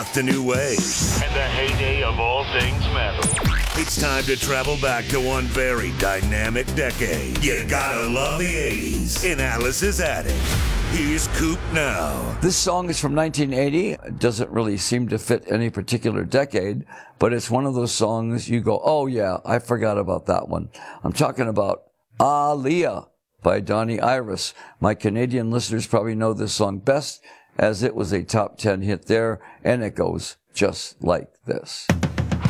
The new wave. And the heyday of all things metal. It's time to travel back to one very dynamic decade. You gotta love the 80s in Alice's Attic. Here's Coop now. This song is from 1980. It doesn't really seem to fit any particular decade, but it's one of those songs you go, oh yeah, I forgot about that one. I'm talking about Aaliyah by Donnie Iris. My Canadian listeners probably know this song best, as it was a top 10 hit there, and it goes just like this.